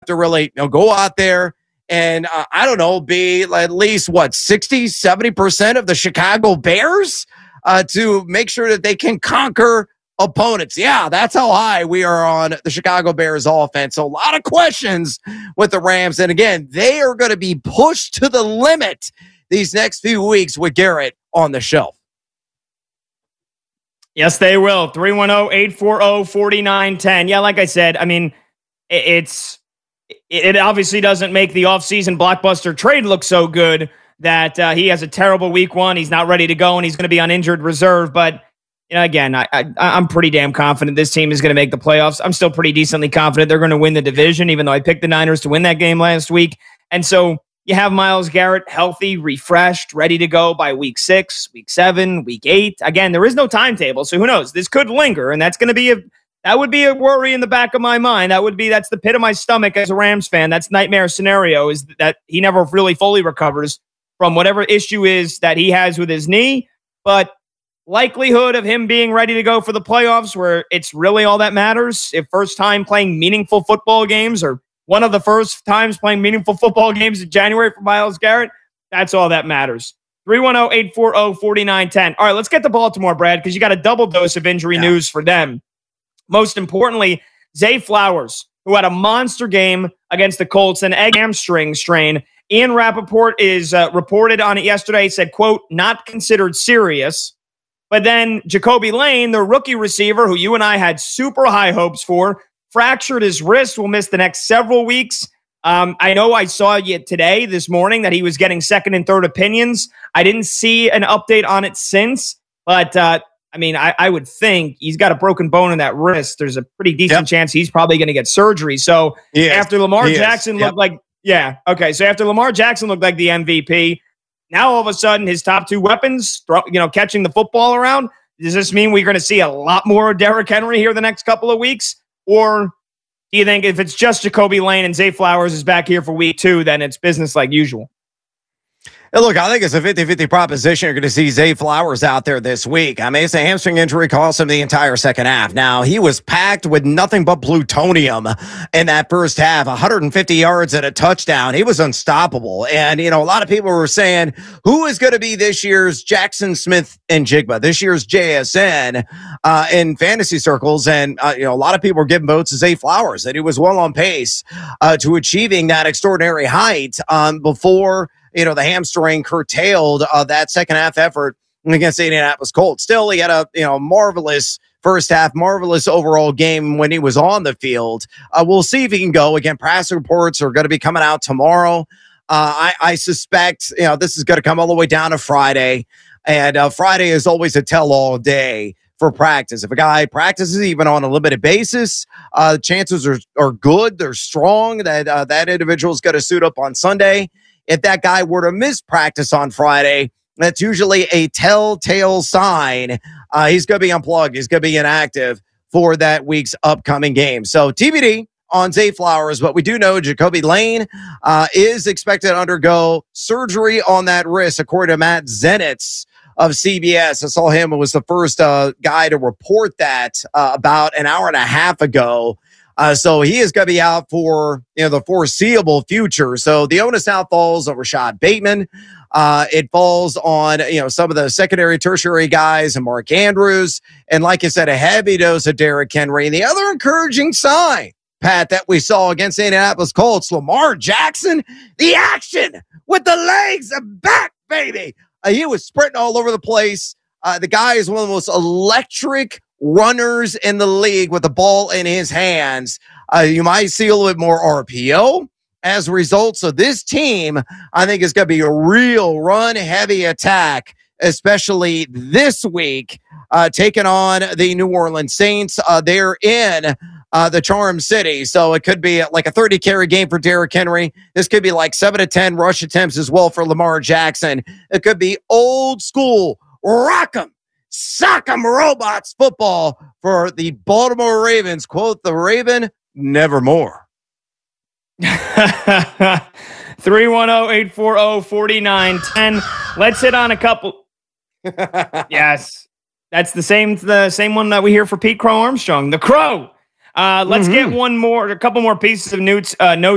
to really go out there and, I don't know, be at least, 60, 70% of the Chicago Bears to make sure that they can conquer opponents. Yeah, that's how high we are on the Chicago Bears offense. So a lot of questions with the Rams. And again, they are going to be pushed to the limit these next few weeks with Garrett on the shelf. Yes, they will. 310-840-4910. Yeah, like I said, I mean, it obviously doesn't make the offseason blockbuster trade look so good that he has a terrible week one. He's not ready to go, and he's going to be on injured reserve. But again, I'm pretty damn confident this team is going to make the playoffs. I'm still pretty decently confident they're going to win the division, even though I picked the Niners to win that game last week. And so you have Myles Garrett healthy, refreshed, ready to go by week 6, week 7, week 8. Again, there is no timetable, so who knows? This could linger, and that would be a worry in the back of my mind. That's the pit of my stomach as a Rams fan. That's nightmare scenario, is that he never really fully recovers from whatever issue is that he has with his knee. But likelihood of him being ready to go for the playoffs, where it's really all that matters, if first time playing meaningful football games, or one of the first times playing meaningful football games in January for Myles Garrett, that's all that matters. 310-840-4910. All right, let's get to Baltimore, Brad, because you got a double dose of injury news for them. Most importantly, Zay Flowers, who had a monster game against the Colts, an hamstring strain. Ian Rappaport is reported on it yesterday, said, quote, not considered serious. But then Jacoby Lane, the rookie receiver, who you and I had super high hopes for, fractured his wrist, will miss the next several weeks. I know I saw this morning that he was getting second and third opinions. I didn't see an update on it since, but I would think he's got a broken bone in that wrist. There's a pretty decent chance he's probably going to get surgery. So after Lamar Jackson looked like, so after Lamar Jackson looked like the MVP, now all of a sudden his top two weapons, catching the football around. Does this mean we're going to see a lot more of Derrick Henry here the next couple of weeks? Or do you think if it's just Jacoby Lane and Zay Flowers is back here for week 2, then it's business like usual? Hey, look, I think it's a 50-50 proposition. You're going to see Zay Flowers out there this week. I mean, it's a hamstring injury, cost him the entire second half. Now, he was packed with nothing but plutonium in that first half, 150 yards and a touchdown. He was unstoppable. And, a lot of people were saying, who is going to be this year's Jackson Smith and Jigba, this year's JSN in fantasy circles? And, a lot of people were giving votes to Zay Flowers, that he was well on pace to achieving that extraordinary height before the hamstring curtailed that second half effort against the Indianapolis Colts. Still, he had a marvelous first half, marvelous overall game when he was on the field. We'll see if he can go. Again, press reports are going to be coming out tomorrow. I suspect this is going to come all the way down to Friday, and Friday is always a tell-all day for practice. If a guy practices even on a limited basis, the chances are good. They're strong that that individual is going to suit up on Sunday. If that guy were to miss practice on Friday, that's usually a telltale sign he's going to be unplugged. He's going to be inactive for that week's upcoming game. So TBD on Zay Flowers, but we do know Jacoby Lane is expected to undergo surgery on that wrist, according to Matt Zenitz of CBS. I saw him. It was the first guy to report that about an hour and a half ago. So he is going to be out for the foreseeable future. So the onus now falls on Rashad Bateman. It falls on some of the secondary, tertiary guys, and Mark Andrews, and like I said, a heavy dose of Derrick Henry. And the other encouraging sign, Pat, that we saw against the Indianapolis Colts, Lamar Jackson, the action with the legs and back, baby. He was sprinting all over the place. The guy is one of the most electric runners in the league with the ball in his hands. You might see a little bit more RPO as a result. So this team, I think, is going to be a real run-heavy attack, especially this week, taking on the New Orleans Saints. They're in the Charm City, so it could be like a 30-carry game for Derrick Henry. This could be like 7 to 10 rush attempts as well for Lamar Jackson. It could be old school, rock 'em, sock 'em robots football for the Baltimore Ravens. Quote the Raven, nevermore. 310-840-4910. Let's hit on a couple. Yes, that's the same one that we hear for Pete Crow Armstrong, the Crow. Let's get a couple more pieces of notes